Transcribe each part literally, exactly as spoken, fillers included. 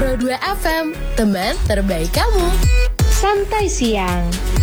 puluh dua F M, teman terbaik kamu. Santai siang.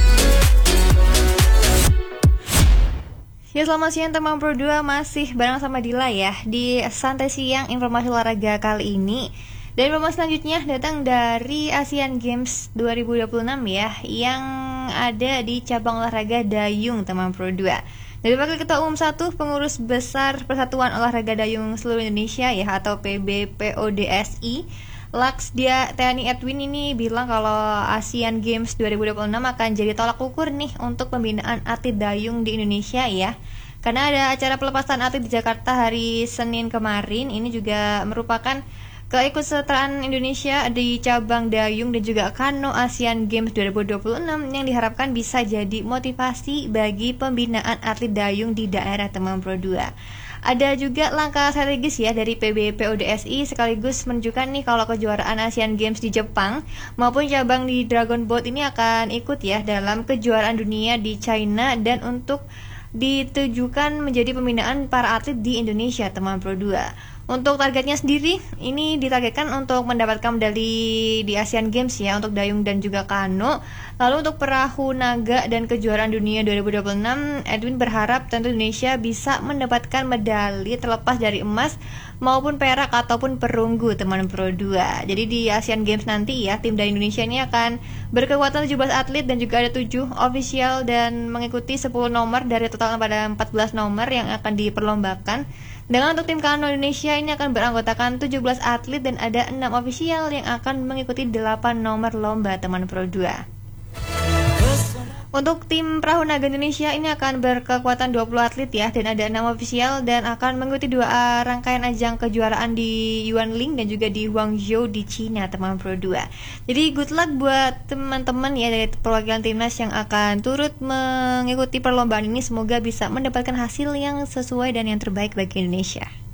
Ya, selamat siang teman Pro dua, masih bareng sama Dila ya di Santai Siang informasi olahraga kali ini. Dan informasi selanjutnya datang dari Asian Games dua ribu dua puluh enam ya, yang ada di cabang olahraga dayung teman Pro dua. Dari Wakil Ketua Umum satu Pengurus Besar Persatuan Olahraga Dayung Seluruh Indonesia ya, atau P B P O D S I, Laksdia Teani Edwin ini bilang kalau Asian Games dua ribu dua puluh enam akan jadi tolak ukur nih untuk pembinaan atlet dayung di Indonesia ya. Karena ada acara pelepasan atlet di Jakarta hari Senin kemarin, ini juga merupakan keikutsertaan Indonesia di cabang dayung dan juga kano Asian Games dua ribu dua puluh enam yang diharapkan bisa jadi motivasi bagi pembinaan atlet dayung di daerah teman Pro dua. Ada juga langkah strategis ya dari P B P O D S I sekaligus menunjukkan nih kalau kejuaraan Asian Games di Jepang maupun cabang di Dragon Boat ini akan ikut ya dalam kejuaraan dunia di China dan untuk ditujukan menjadi pembinaan para atlet di Indonesia teman Pro dua. Untuk targetnya sendiri, ini ditargetkan untuk mendapatkan medali di Asian Games ya untuk dayung dan juga kano. Lalu untuk perahu naga dan kejuaraan dunia dua ribu dua puluh enam, Edwin berharap tentu Indonesia bisa mendapatkan medali terlepas dari emas maupun perak ataupun perunggu teman Pro dua. Jadi di Asian Games nanti ya, tim dari Indonesia ini akan berkekuatan tujuh belas atlet dan juga ada tujuh ofisial dan mengikuti sepuluh nomor dari total pada empat belas nomor yang akan diperlombakan. Dengan untuk tim kano Indonesia ini akan beranggotakan tujuh belas atlet dan ada enam ofisial yang akan mengikuti delapan nomor lomba teman Pro dua. Untuk tim perahu naga Indonesia ini akan berkekuatan dua puluh atlet ya, dan ada enam ofisial dan akan mengikuti dua rangkaian ajang kejuaraan di Yuanling dan juga di Guangzhou di Cina teman Pro dua. Jadi good luck buat teman-teman ya dari perwakilan timnas yang akan turut mengikuti perlombaan ini, semoga bisa mendapatkan hasil yang sesuai dan yang terbaik bagi Indonesia.